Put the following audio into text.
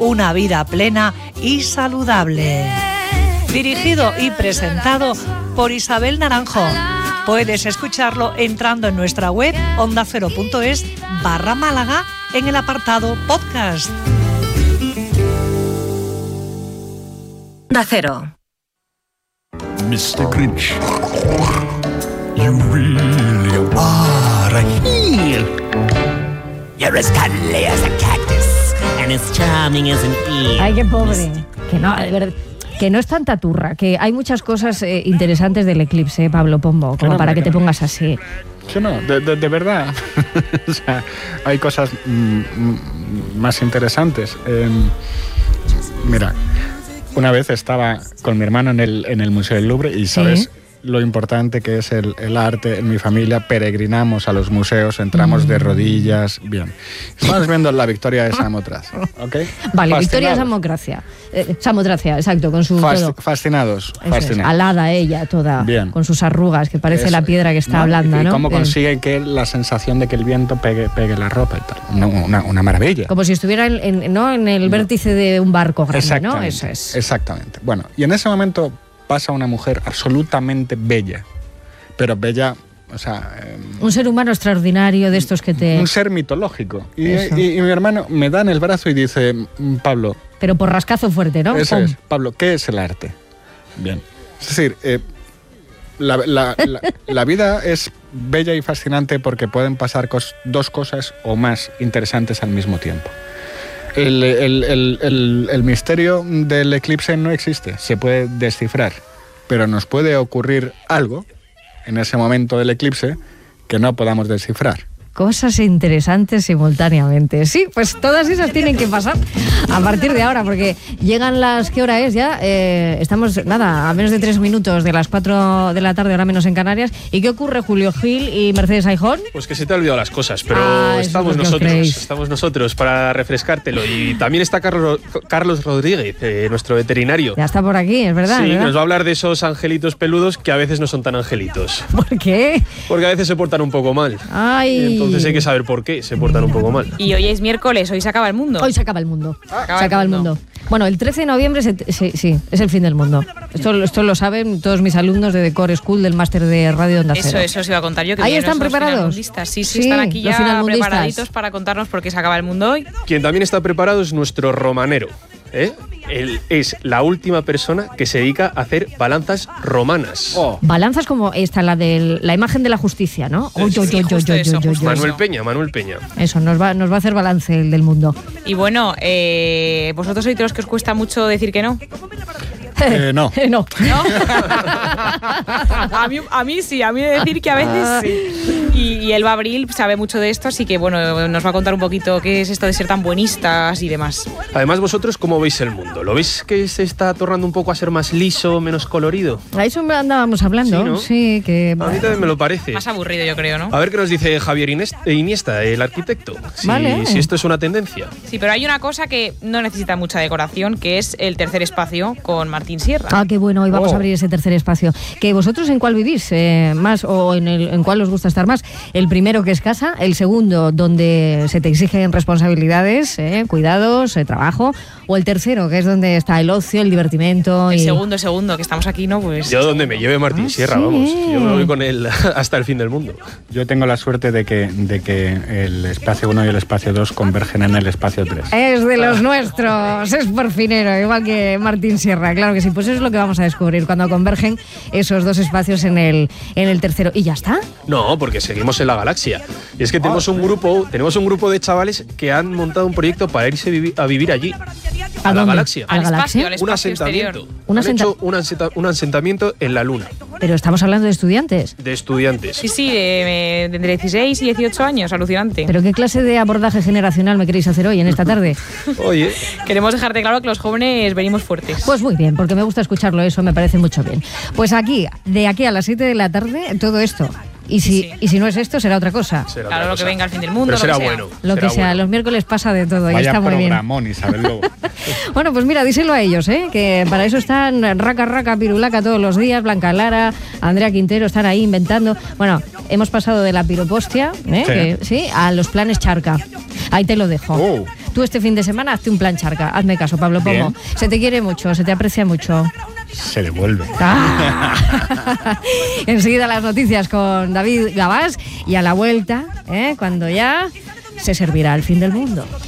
una vida plena y saludable. Dirigido y presentado por Isabel Naranjo. Puedes escucharlo entrando en nuestra web ondacero.es/Málaga en el apartado podcast. Onda Cero. Mr. Grinch, you really are a heel. You're as cuddly as a cactus and as charming as an eel. Ay, qué pobre. Que no, de verdad. Que no es tanta turra, que hay muchas cosas interesantes del eclipse, Pablo Pombo, como para que te pongas así. Que no, de verdad. O sea, hay cosas más interesantes. Mira, una vez estaba con mi hermano en el Museo del Louvre y, ¿sabes? ¿Sí? Lo importante que es el arte en mi familia. Peregrinamos a los museos, entramos de rodillas. Bien. Estamos viendo la Victoria de Samotracia, ¿ok? Vale, Victoria de Samotracia, exacto, con su todo. Fascinados. Alada ella toda, bien, con sus arrugas, que parece la piedra que está blanda, ¿no? Y cómo consigue que la sensación de que el viento pegue la ropa y tal. Una maravilla. Como si estuviera en el vértice de un barco grande, ¿no? Eso es. Exactamente. Bueno, y en ese momento pasa una mujer absolutamente bella, pero bella, o sea... un ser humano extraordinario de estos que te... Un ser mitológico. Y mi hermano me da en el brazo y dice, Pablo... Pero por rascazo fuerte, ¿no? Eso es. Pablo, ¿qué es el arte? Bien. Es decir, la vida es bella y fascinante porque pueden pasar dos cosas o más interesantes al mismo tiempo. El misterio del eclipse no existe, se puede descifrar, pero nos puede ocurrir algo en ese momento del eclipse que no podamos descifrar. Cosas interesantes simultáneamente. Sí, pues todas esas tienen que pasar a partir de ahora, porque llegan las... ¿Qué hora es ya? Estamos, a menos de 3 minutos de las 4 de la tarde, hora menos en Canarias. ¿Y qué ocurre, Julio Gil y Mercedes Aijón? Pues que se te han olvidado las cosas, pero estamos nosotros para refrescártelo. Y también está Carlos Rodríguez, nuestro veterinario. Ya está por aquí, es verdad. Sí, ¿verdad? Nos va a hablar de esos angelitos peludos que a veces no son tan angelitos. ¿Por qué? Porque a veces se portan un poco mal. ¡Ay! Entonces hay que saber por qué se portan un poco mal. Y hoy es miércoles, hoy se acaba el mundo. Hoy se acaba el mundo. Se acaba el mundo. Bueno, el 13 de noviembre sí, es el fin del mundo. Esto lo saben todos mis alumnos de Decor School del máster de Radio Onda Cero. Eso os iba a contar yo. Que ¿ahí están preparados? Sí, están aquí ya preparaditos para contarnos por qué se acaba el mundo hoy. Quien también está preparado es nuestro romanero. Él es la última persona que se dedica a hacer balanzas romanas. Balanzas como esta, la imagen de la justicia, ¿no? Manuel Peña. Eso, nos va a hacer balance el del mundo. Y bueno, ¿vosotros sois de los que os cuesta mucho decir que no? No. ¿No? a mí sí, a mí decir que a veces sí. Y Elba Abril sabe mucho de esto, así que bueno, nos va a contar un poquito qué es esto de ser tan buenistas y demás. Además, vosotros, ¿cómo veis el mundo? ¿Lo veis que se está tornando un poco a ser más liso, menos colorido? A eso andábamos hablando. Sí, ¿no? Sí, que... A mí también me lo parece. Más aburrido, yo creo, ¿no? A ver qué nos dice Javier Iniesta, el arquitecto. Si esto es una tendencia. Sí, pero hay una cosa que no necesita mucha decoración, que es el tercer espacio con Martín Sierra. Ah, qué bueno, hoy vamos a abrir ese tercer espacio. ¿Que vosotros en cuál vivís más o en cuál os gusta estar más? El primero, que es casa; el segundo, donde se te exigen responsabilidades, cuidados, trabajo; o el tercero, que es donde está el ocio, el divertimento. El segundo, que estamos aquí, ¿no? Pues... Yo donde me lleve Martín Sierra, vamos. Yo me voy con él hasta el fin del mundo. Yo tengo la suerte de que el espacio 1 y el espacio 2 convergen en el espacio 3. Es de los nuestros, es porfinero, igual que Martín Sierra, claro que sí. Pues eso es lo que vamos a descubrir cuando convergen esos dos espacios en el tercero. ¿Y ya está? No, porque seguimos en la galaxia. Y es que tenemos un grupo de chavales que han montado un proyecto para irse a vivir allí. ¿A la galaxia? ¿A la galaxia? Un asentamiento. Han hecho un asentamiento en la Luna. Pero estamos hablando de estudiantes. De estudiantes. Sí, de entre 16 y 18 años, alucinante. ¿Pero qué clase de abordaje generacional me queréis hacer hoy, en esta tarde? Oye. Queremos dejarte claro que los jóvenes venimos fuertes. Pues muy bien, porque me gusta escucharlo, eso me parece mucho bien. Pues de aquí a las 7 de la tarde, todo esto. Y si no es esto, será otra cosa. Claro, lo que venga al fin del mundo. Pero será bueno. Lo que sea, los miércoles pasa de todo. Vaya, y está muy bien. programón, Isabel Lobo. Bueno, pues mira, díselo a ellos, que para eso están raca, pirulaca todos los días. Blanca Lara, Andrea Quintero, están ahí inventando. Bueno, hemos pasado de la piropostia, a los planes charca. Ahí te lo dejo. Tú este fin de semana hazte un plan charca. Hazme caso, Pablo Pombo. Bien. Se te quiere mucho, se te aprecia mucho. Se devuelve. Enseguida las noticias con David Gabás y a la vuelta, cuando ya se servirá el fin del mundo.